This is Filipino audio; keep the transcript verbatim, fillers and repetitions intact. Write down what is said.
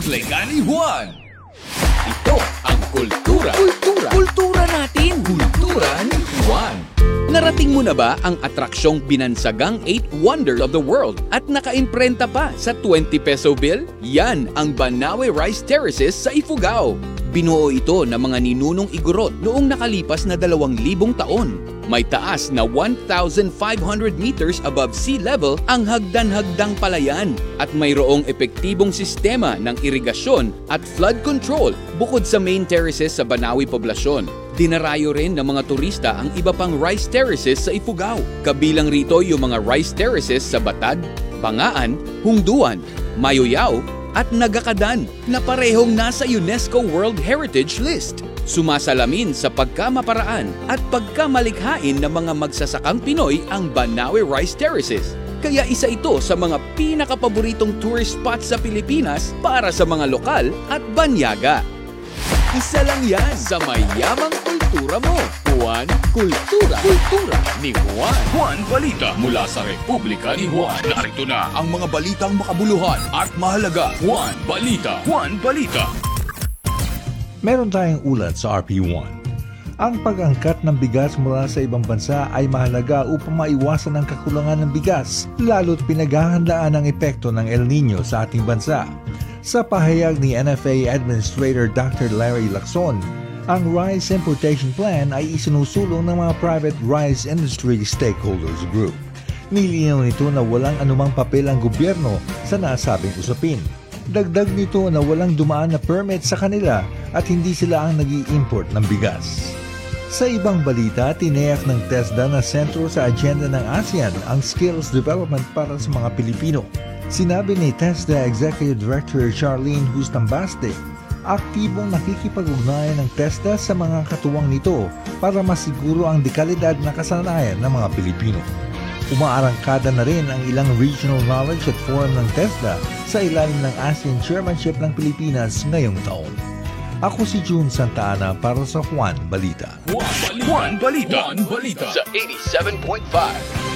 Replika ni Juan. Ito ang kultura. Kultura! Kultura natin! Kultura ni Juan. Narating mo na ba ang atraksyong binansagang eighth Wonder of the World at nakaimprenta pa sa twenty peso bill? Yan ang Banawe Rice Terraces sa Ifugao. Binuo ito ng mga ninunong Igorot noong nakalipas na dalawang libong taon. May taas na one thousand five hundred meters above sea level ang hagdan-hagdang palayan at mayroong epektibong sistema ng irigasyon at flood control bukod sa main terraces sa Banawe poblasyon. Dinarayo rin ng mga turista ang iba pang rice terraces sa Ifugao. Kabilang rito yung mga rice terraces sa Batad, Bangaan, Hungduan, Mayoyao at Nagakadan na parehong nasa UNESCO World Heritage List. Sumasalamin sa pagkamaparaan at pagkamalikhain ng mga magsasakang Pinoy ang Banawe Rice Terraces. Kaya isa ito sa mga pinakapaboritong tourist spots sa Pilipinas para sa mga lokal at banyaga. Isa lang yan sa mayamang kultura mo. Juan Kultura. Kultura Ni Juan. Juan Balita mula sa Republika ni Juan. Narito na ang mga balitang makabuluhan at mahalaga. Juan Balita. Juan Balita. Meron tayong ulat sa R P one. Ang pag-angkat ng bigas mula sa ibang bansa ay mahalaga upang maiwasan ang kakulangan ng bigas, lalo't pinaghahandaan ang epekto ng El Nino sa ating bansa. Sa pahayag ni N F A Administrator Doctor Larry Lacson, ang Rice Importation Plan ay isinusulong ng mga private rice industry stakeholders group. Nilinaw nito na walang anumang papel ang gobyerno sa nasabing usapin. Dagdag nito na walang dumaan na permit sa kanila at hindi sila ang nag-i-import ng bigas. Sa ibang balita, tinayak ng TESDA na sentro sa agenda ng ASEAN ang skills development para sa mga Pilipino. Sinabi ni TESDA Executive Director Charlene Bustambaste, aktibong nakikipag-ugnayan ng TESDA sa mga katuwang nito para masiguro ang dekalidad na kasanayan ng mga Pilipino. Umaarangkada na rin ang ilang regional knowledge at forum ng TESDA sa ilalim ng ASEAN Chairmanship ng Pilipinas ngayong taon. Ako si June Santa Ana para sa Juan Balita. Juan Balita. Juan Balita. Juan Balita. Sa eighty-seven point five.